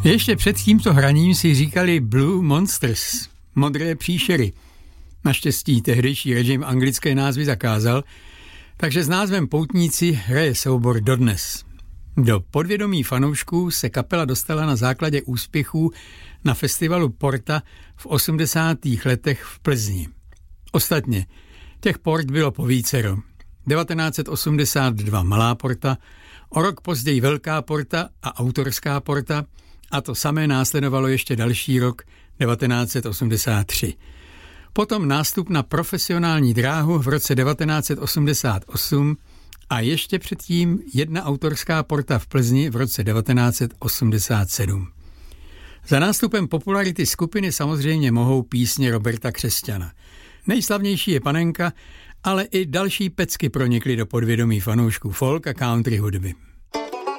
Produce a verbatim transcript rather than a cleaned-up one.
Ještě před tímto hraním si říkali Blue Monsters, modré příšery. Naštěstí tehdejší režim anglické názvy zakázal, takže s názvem Poutníci hraje soubor dodnes. Do podvědomí fanoušků se kapela dostala na základě úspěchů na festivalu Porta v osmdesátých letech v Plzni. Ostatně, těch port bylo povícero. devatenáct set osmdesát dva Malá porta, o rok později Velká porta a Autorská porta a to samé následovalo ještě další rok devatenáct set osmdesát tři. Potom nástup na profesionální dráhu v roce devatenáct set osmdesát osm a ještě předtím jedna autorská porta v Plzni v roce devatenáct set osmdesát sedm. Za nástupem popularity skupiny samozřejmě mohou písně Roberta Křesťana. Nejslavnější je Panenka, ale i další pecky pronikly do podvědomí fanoušků folk a country hudby.